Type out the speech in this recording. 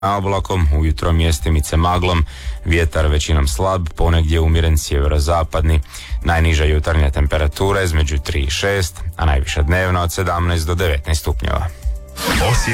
oblakom, ujutro mjestimice maglom, vjetar većinom slab, ponegdje umjeren sjeverozapadni, najniža jutarnja temperatura između 3 i 6, a najviša dnevna od 17 do 19 stupnjeva.